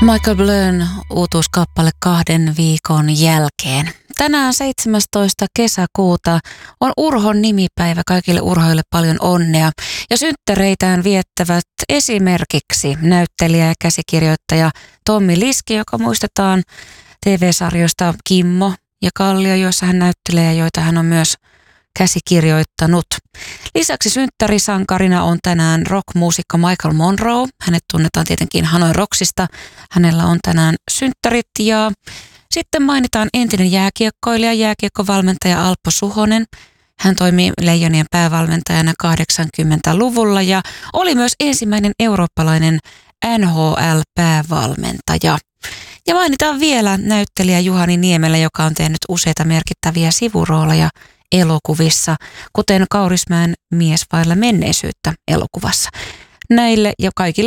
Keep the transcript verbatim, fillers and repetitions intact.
Michael Blön uutuuskappale kahden viikon jälkeen. Tänään seitsemästoista kesäkuuta on Urhon nimipäivä. Kaikille urhoille paljon onnea. Ja synttäreitään viettävät esimerkiksi näyttelijä ja käsikirjoittaja Tommi Liski, joka muistetaan T V-sarjoista Kimmo ja Kallio, joissa hän näyttelee ja joita hän on myös käsikirjoittanut. Lisäksi synttärisankarina on tänään rockmuusikko Michael Monroe. Hänet tunnetaan tietenkin Hanoi Rocksista. Hänellä on tänään synttärit ja sitten mainitaan entinen jääkiekkoilija, jääkiekkovalmentaja Alpo Suhonen. Hän toimi Leijonien päävalmentajana kahdeksankymmentäluvulla ja oli myös ensimmäinen eurooppalainen N H L-päävalmentaja. Ja mainitaan vielä näyttelijä Juhani Niemelä, joka on tehnyt useita merkittäviä sivurooleja elokuvissa, kuten Kaurismäen Mies vailla menneisyyttä elokuvassa. Näille ja kaikille